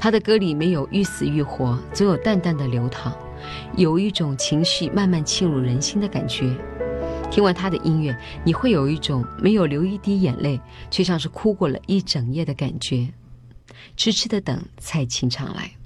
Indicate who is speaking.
Speaker 1: 他的歌里没有欲死欲活，只有淡淡的流淌，有一种情绪慢慢沁入人心的感觉。听完他的音乐，你会有一种没有流一滴眼泪，却像是哭过了一整夜的感觉。痴痴的等蔡琴唱来。